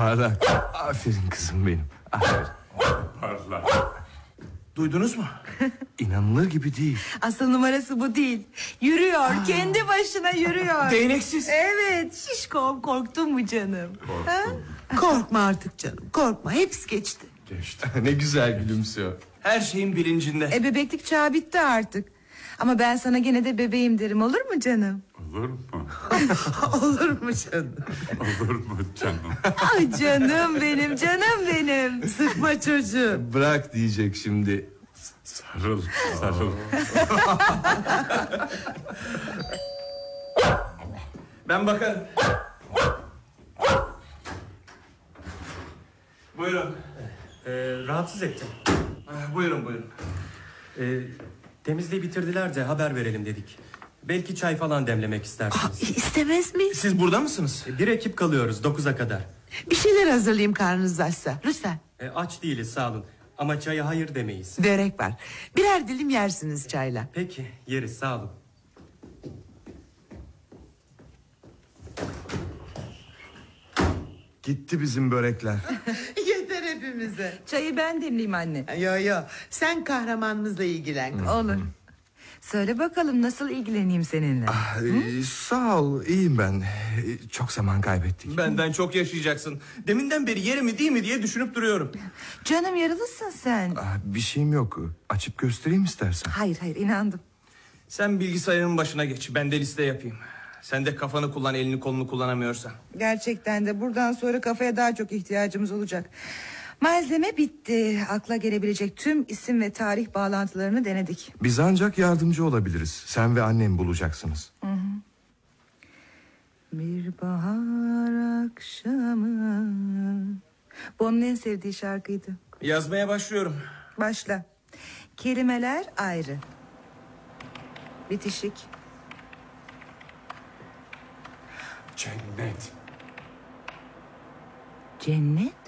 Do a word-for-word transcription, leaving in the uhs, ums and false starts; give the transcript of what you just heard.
parlak. Aferin kızım benim. Aferin. Parlak. Duydunuz mu? İnanılır gibi değil. Asıl numarası bu değil. Yürüyor, Aa. kendi başına yürüyor. Değneksiz. Evet, şişkom, korktun mu canım? Korktum. Korkma artık canım, korkma, hepsi geçti. Geçti. Ne güzel gülümsüyor. Her şeyin bilincinde. E bebeklik çağı bitti artık. Ama ben sana gene de bebeğim derim, olur mu canım? Olur mu? Olur mu canım? Olur mu canım? Ay canım benim, canım benim. Sıkma çocuğu. Bırak diyecek şimdi. Sarıl, sarıl. Ben bakarım. Buyurun. Ee, rahatsız ettim. Ah, Buyurun buyurun. Ee, temizliği bitirdiler de haber verelim dedik. Belki çay falan demlemek istersiniz. Aa, istemez mi? Siz burada mısınız? Bir ekip kalıyoruz dokuza kadar. Bir şeyler hazırlayayım karnınız açsa. Lütfen. Ee, aç değiliz sağ olun. Ama çaya hayır demeyiz. Börek var. Birer dilim yersiniz çayla. Peki yeriz sağ olun. Gitti bizim börekler. Yeter hepimize. Çayı ben demleyeyim anne. Yo yo, sen kahramanımızla ilgilen. Olur. Söyle bakalım, nasıl ilgileneyim seninle? Ah, e, sağ ol, iyiyim ben. E, Çok zaman kaybettik. Benden çok yaşayacaksın. Deminden beri yeri mi değil mi diye düşünüp duruyorum. Canım, yaralısın sen. Ah, bir şeyim yok. Açıp göstereyim istersen. Hayır hayır, inandım. Sen bilgisayarın başına geç. Ben de liste yapayım. Sen de kafanı kullan, elini kolunu kullanamıyorsan. Gerçekten de buradan sonra kafaya daha çok ihtiyacımız olacak. Malzeme bitti. Akla gelebilecek tüm isim ve tarih bağlantılarını denedik. Biz ancak yardımcı olabiliriz. Sen ve annem bulacaksınız. Hı hı. Bir bahar akşamı. Bu onun en sevdiği şarkıydı. Yazmaya başlıyorum. Başla. Kelimeler ayrı. Bitişik. Cennet. Cennet.